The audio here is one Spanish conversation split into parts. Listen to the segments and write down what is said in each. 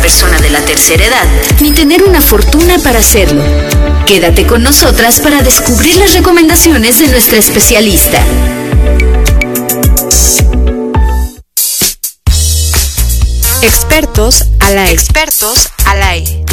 persona de la tercera edad, ni tener una fortuna para hacerlo. Quédate con nosotras para descubrir las recomendaciones de nuestra especialista. Expertos al aire.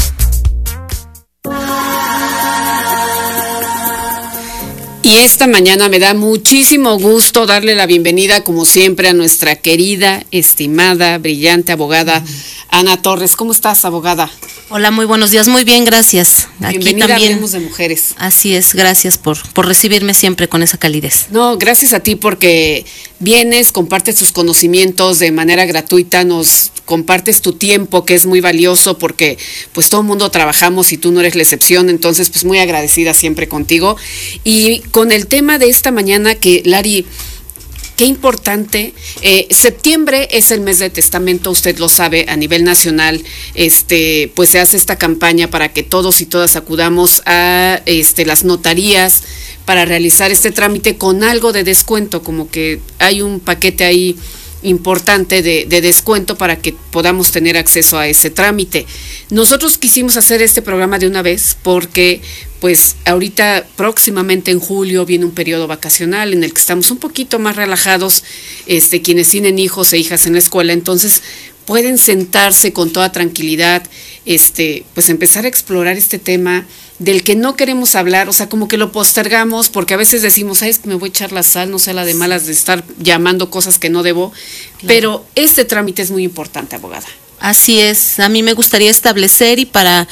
Y esta mañana me da muchísimo gusto darle la bienvenida, como siempre, a nuestra querida, estimada, brillante abogada Ana Torres. ¿Cómo estás, abogada? Hola, muy buenos días. Muy bien, gracias. Bienvenida. Aquí también Hablemos de Mujeres. Así es, gracias por recibirme siempre con esa calidez. No, gracias a ti porque vienes, compartes tus conocimientos de manera gratuita, nos compartes tu tiempo, que es muy valioso porque pues todo el mundo trabajamos y tú no eres la excepción, entonces pues muy agradecida siempre contigo. Y con el tema de esta mañana que, Lari, qué importante, septiembre es el mes de testamento, usted lo sabe, a nivel nacional, pues se hace esta campaña para que todos y todas acudamos a las notarías para realizar este trámite con algo de descuento, como que hay un paquete ahí importante de descuento para que podamos tener acceso a ese trámite. Nosotros quisimos hacer este programa de una vez porque pues ahorita próximamente en julio viene un periodo vacacional en el que estamos un poquito más relajados, quienes tienen hijos e hijas en la escuela, entonces pueden sentarse con toda tranquilidad, pues empezar a explorar este tema del que no queremos hablar, o sea, como que lo postergamos porque a veces decimos, es que me voy a echar la sal, no sé, la de malas de estar llamando cosas que no debo, claro. Pero este trámite es muy importante, abogada. Así es, a mí me gustaría establecer y para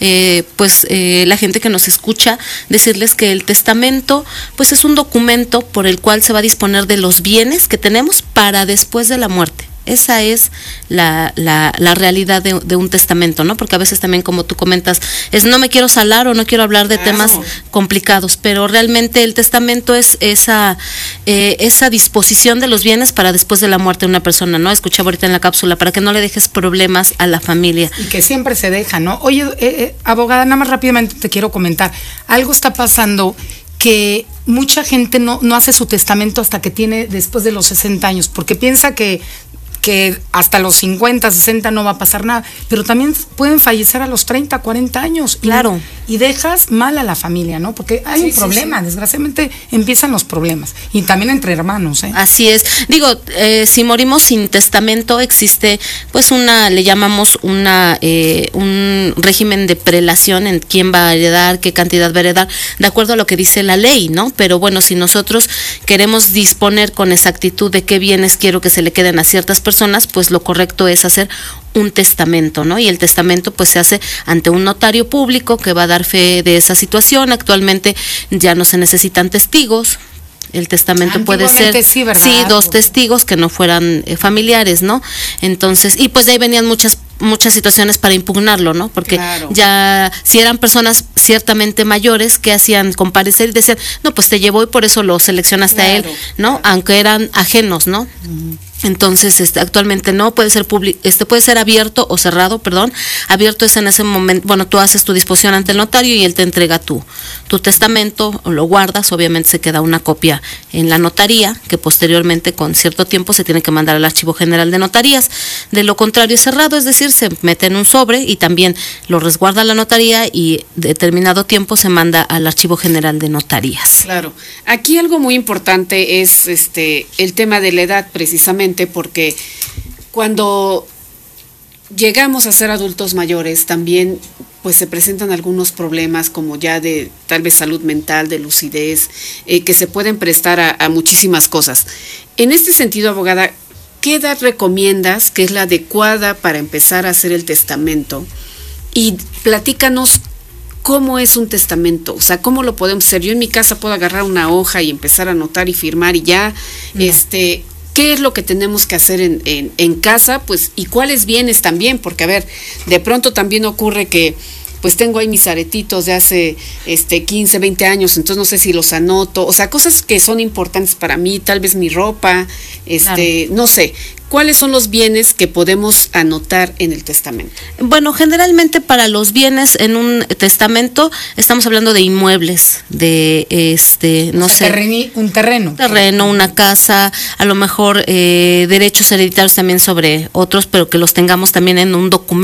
la gente que nos escucha, decirles que el testamento pues es un documento por el cual se va a disponer de los bienes que tenemos para después de la muerte. Esa es la realidad de un testamento, ¿no? Porque a veces también, como tú comentas, no me quiero salar o no quiero hablar de temas complicados, pero realmente el testamento es esa disposición de los bienes para después de la muerte de una persona, ¿no? Escuchaba ahorita en la cápsula, para que no le dejes problemas a la familia. Y que siempre se deja, ¿no? Oye, abogada, nada más rápidamente te quiero comentar, algo está pasando que mucha gente no hace su testamento hasta que tiene después de los 60 años, porque piensa que hasta los 50, 60 no va a pasar nada, pero también pueden fallecer a los 30, 40 años. Claro. Y dejas mal a la familia, ¿no? Porque hay un problema, desgraciadamente empiezan los problemas, y también entre hermanos, ¿eh? Así es. Digo, si morimos sin testamento, existe pues le llamamos un régimen de prelación en quién va a heredar, qué cantidad va a heredar, de acuerdo a lo que dice la ley, ¿no? Pero bueno, si nosotros queremos disponer con exactitud de qué bienes quiero que se le queden a ciertas personas, pues lo correcto es hacer un testamento, ¿no? Y el testamento pues se hace ante un notario público que va a dar fe de esa situación. Actualmente ya no se necesitan testigos. El testamento puede ser, sí, dos testigos que no fueran familiares, ¿no? Entonces, y pues de ahí venían muchas situaciones para impugnarlo, ¿no? Porque claro, ya, si eran personas ciertamente mayores, que hacían comparecer y decían, no, pues te llevó y por eso lo seleccionaste a él, ¿no? Aunque eran ajenos, ¿no? Uh-huh. Entonces, actualmente no, puede ser puede ser abierto o cerrado, abierto es en ese momento, bueno, tú haces tu disposición ante el notario y él te entrega tu testamento, o lo guardas, obviamente se queda una copia en la notaría, que posteriormente con cierto tiempo se tiene que mandar al Archivo General de Notarías. De lo contrario es cerrado, es decir, se mete en un sobre y también lo resguarda la notaría y determinado tiempo se manda al Archivo General de Notarías. Claro, aquí algo muy importante es el tema de la edad, precisamente, porque cuando llegamos a ser adultos mayores también pues se presentan algunos problemas como ya de tal vez salud mental, de lucidez, que se pueden prestar a muchísimas cosas. En este sentido, abogada, ¿qué edad recomiendas que es la adecuada para empezar a hacer el testamento? Y platícanos cómo es un testamento, o sea, cómo lo podemos hacer. Yo en mi casa puedo agarrar una hoja y empezar a anotar y firmar y ya, no. ¿Qué es lo que tenemos que hacer en casa? Pues, y cuáles bienes también, porque a ver, de pronto también ocurre que pues tengo ahí mis aretitos de hace 15, 20 años, entonces no sé si los anoto, o sea, cosas que son importantes para mí, tal vez mi ropa, claro. No sé, ¿cuáles son los bienes que podemos anotar en el testamento? Bueno, generalmente para los bienes en un testamento estamos hablando de inmuebles, de no sé, un terreno. Terreno, una casa, a lo mejor derechos hereditarios también sobre otros, pero que los tengamos también en un documento